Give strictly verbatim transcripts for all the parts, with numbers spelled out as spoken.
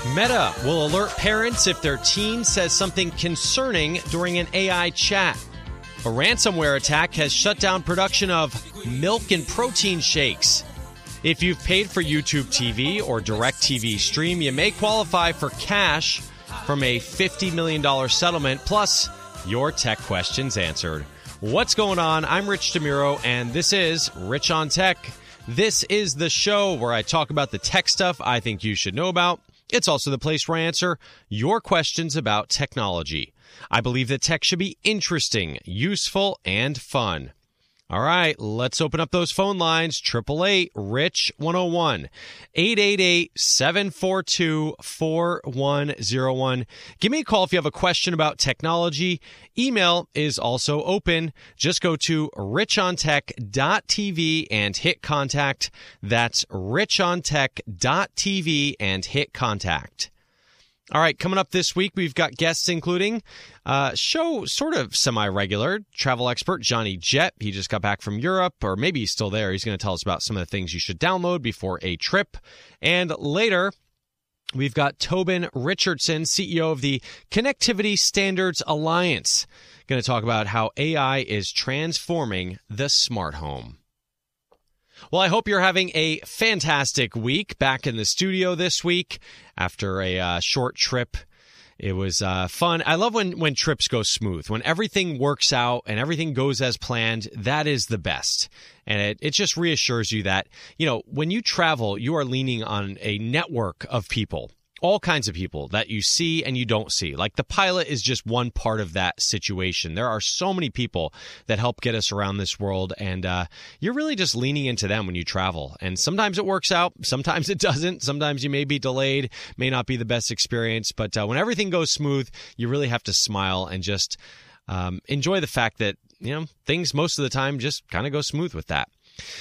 Meta will alert parents if their teen says something concerning during an A I chat. A ransomware attack has shut down production of milk and protein shakes. If you've paid for YouTube T V or DirecTV Stream, you may qualify for cash from a fifty million dollars settlement, plus your tech questions answered. What's going on? I'm Rich DeMuro, and this is Rich on Tech. This is the show where I talk about the tech stuff I think you should know about. It's also the place where I answer your questions about technology. I believe that tech should be interesting, useful, and fun. All right, let's open up those phone lines. eight eight eight, R I C H one oh one, eight eight eight, seven four two, four one oh one. Give me a call if you have a question about technology. Email is also open. Just go to rich on tech dot t v and hit contact. That's rich on tech dot t v and hit contact. All right, coming up this week, we've got guests including uh, show sort of semi-regular travel expert Johnny Jett. He just got back from Europe, or maybe he's still there. He's going to tell us about some of the things you should download before a trip. And later, we've got Tobin Richardson, C E O of the Connectivity Standards Alliance, going to talk about how A I is transforming the smart home. Well, I hope you're having a fantastic week back in the studio this week after a uh, short trip. It was uh, fun. I love when, when trips go smooth, when everything works out and everything goes as planned. That is the best. And it, it just reassures you that, you know, when you travel, you are leaning on a network of people. All kinds of people that you see and you don't see. Like the pilot is just one part of that situation. There are so many people that help get us around this world, and uh, you're really just leaning into them when you travel. And sometimes it works out, sometimes it doesn't. Sometimes you may be delayed, may not be the best experience. But uh, when everything goes smooth, you really have to smile and just um, enjoy the fact that, you know, things most of the time just kind of go smooth with that.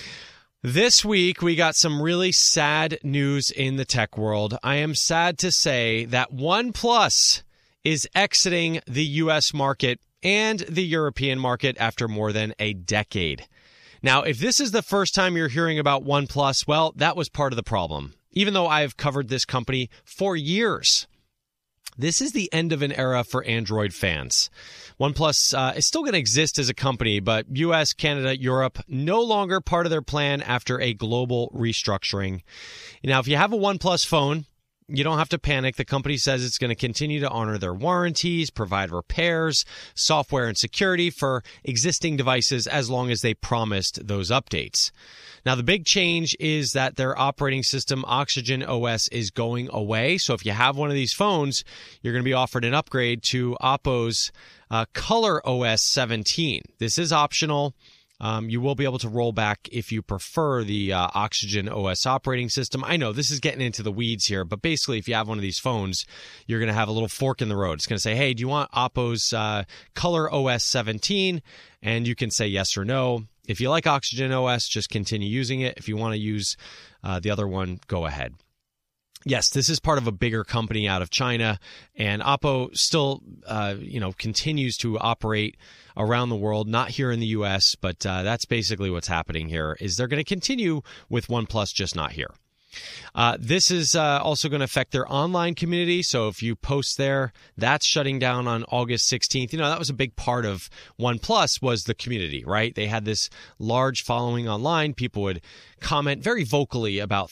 This week, we got some really sad news in the tech world. I am sad to say that OnePlus is exiting the U S market and the European market after more than a decade. Now, if this is the first time you're hearing about OnePlus, well, that was part of the problem. Even though I've covered this company for years, this is the end of an era for Android fans. OnePlus uh, is still going to exist as a company, but U S, Canada, Europe, no longer part of their plan after a global restructuring. Now, if you have a OnePlus phone, you don't have to panic. The company says it's going to continue to honor their warranties, provide repairs, software, and security for existing devices as long as they promised those updates. Now, the big change is that their operating system, Oxygen O S, is going away. So if you have one of these phones, you're going to be offered an upgrade to Oppo's uh, Color O S seventeen. This is optional. Um, you will be able to roll back if you prefer the uh, Oxygen O S operating system. I know this is getting into the weeds here, but basically if you have one of these phones, you're going to have a little fork in the road. It's going to say, hey, do you want Oppo's uh, Color O S seventeen? And you can say yes or no. If you like Oxygen O S, just continue using it. If you want to use uh, the other one, go ahead. Yes, this is part of a bigger company out of China, and Oppo still, uh, you know, continues to operate around the world, not here in the U S, but uh, that's basically what's happening here, is they're going to continue with OnePlus, just not here. Uh, this is uh, also going to affect their online community. So if you post there, that's shutting down on August sixteenth. You know, that was a big part of OnePlus, was the community, right? They had this large following online. People would comment very vocally about